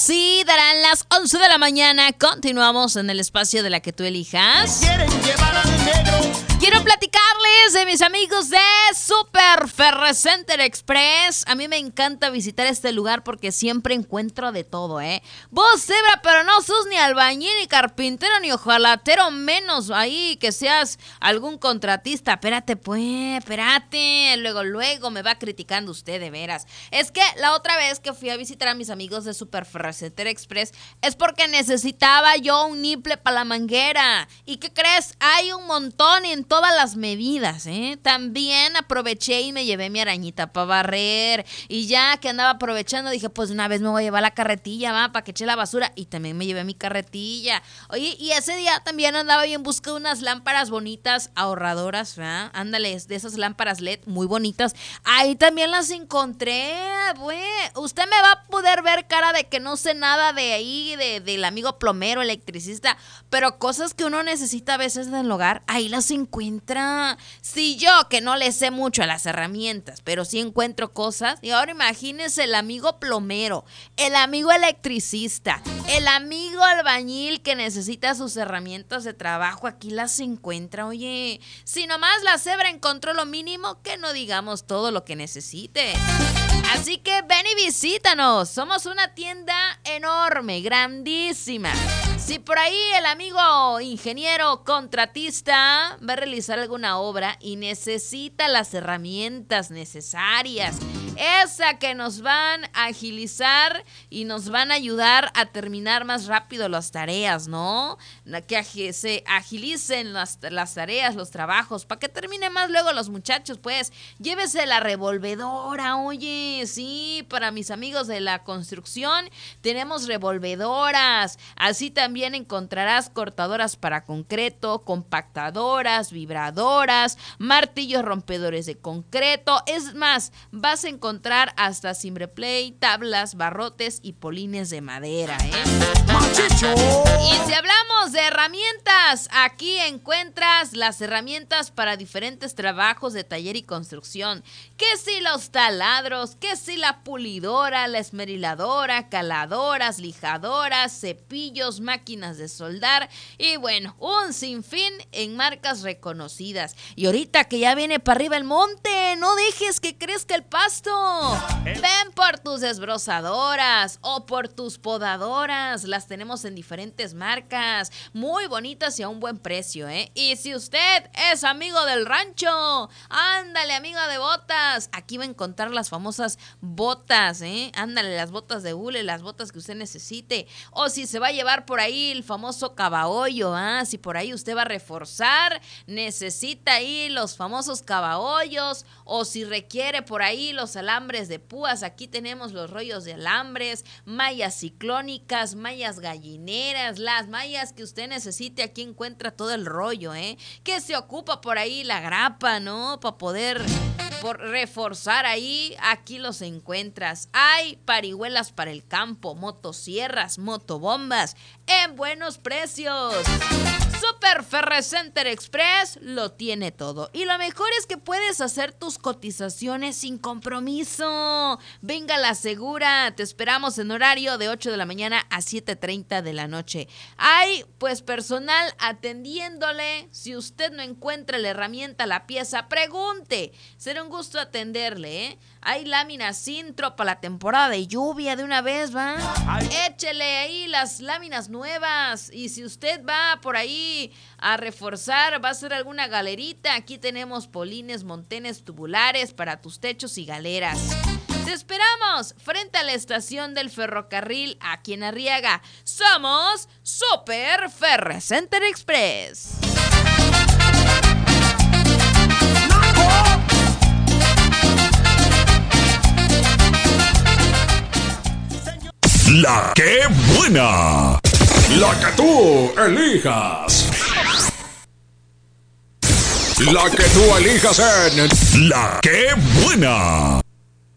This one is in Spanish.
sí, darán las 11 de la mañana. Continuamos en el espacio de la que tú elijas. Quiero platicarles de mis amigos de Super Ferrecenter Express. A mí me encanta visitar este lugar porque siempre encuentro de todo, ¿eh? Vos, Zebra, pero no sos ni albañil, ni carpintero, ni ojalatero, menos ahí que seas algún contratista. Espérate, pues, espérate. Luego me va criticando usted, de veras. Es que la otra vez que fui a visitar a mis amigos de Super Ferrecenter Express es porque necesitaba yo un niple para la manguera. ¿Y qué crees? Hay un montón en todas las medidas, ¿eh? También aproveché y me llevé mi arañita para barrer. Y ya que andaba aprovechando, dije, pues una vez me voy a llevar la carretilla, va, para que eche la basura. Y también me llevé mi carretilla. Oye, y ese día también andaba yo en busca de unas lámparas bonitas, ahorradoras, ¿verdad? Ándale, de esas lámparas LED muy bonitas. Ahí también las encontré, güey. Usted me va a poder ver cara de que no sé nada de ahí, del amigo plomero, electricista, pero cosas que uno necesita a veces en el hogar, ahí las encuentra. Si yo, que no le sé mucho a las herramientas, pero sí encuentro cosas, y ahora imagínese el amigo plomero, el amigo electricista, el amigo albañil que necesita sus herramientas de trabajo, aquí las encuentra. Oye, si nomás la Zebra encontró lo mínimo, que no digamos todo lo que necesite. Así que ven y visítanos. Somos una tienda enorme, grandísima. Si por ahí el amigo ingeniero contratista va a realizar alguna obra y necesita las herramientas necesarias, esa que nos van a agilizar y nos van a ayudar a terminar más rápido las tareas, ¿no? Que se agilicen las tareas, los trabajos, para que termine más luego los muchachos, pues. Llévese la revolvedora, oye, sí, para mis amigos de la construcción tenemos revolvedoras. Así también encontrarás cortadoras para concreto, compactadoras, vibradoras, martillos rompedores de concreto. Es más, vas a encontrar hasta cimbre-play, tablas, barrotes y polines de madera, ¿eh? Y si hablamos de herramientas, aquí encuentras las herramientas para diferentes trabajos de taller y construcción. Que si los taladros, que si la pulidora, la esmeriladora, caladoras, lijadoras, cepillos, máquinas de soldar y bueno, un sinfín en marcas reconocidas. Y ahorita que ya viene para arriba el monte, no dejes que crezca el pasto. Ven por tus desbrozadoras o por tus podadoras. Las tenemos en diferentes marcas, muy bonitas y a un buen precio, ¿eh? Y si usted es amigo del rancho, ándale, amigo de botas, aquí va a encontrar las famosas botas, ¿eh? Ándale, las botas de hule, las botas que usted necesite. O si se va a llevar por ahí el famoso cabahoyo, ¿ah? Si por ahí usted va a reforzar, necesita ahí los famosos cabahoyos. O si requiere por ahí los alambres de púas, aquí tenemos los rollos de alambres, mallas ciclónicas, mallas gallineras, las mallas que usted necesite, aquí encuentra todo el rollo, ¿eh? Que se ocupa por ahí la grapa, ¿no? Para poder reforzar ahí, aquí los encuentras. Hay parihuelas para el campo, motosierras, motobombas, en buenos precios. Super Ferrecenter Express lo tiene todo. Y lo mejor es que puedes hacer tus cotizaciones sin compromiso. Venga la segura. Te esperamos en horario de 8 de la mañana a 7:30 de la noche. Hay pues personal atendiéndole. Si usted no encuentra la herramienta, la pieza, pregunte. Será un gusto atenderle, ¿eh? Hay láminas Sintro para la temporada de lluvia de una vez, ¿va? Échele ahí las láminas nuevas. Y si usted va por ahí a reforzar, va a hacer alguna galerita, aquí tenemos polines, montenes tubulares para tus techos y galeras. Te esperamos frente a la estación del ferrocarril aquí en Arriaga. Somos Super Ferrecenter Express. La que buena. La que tú elijas. La que tú elijas en La que buena.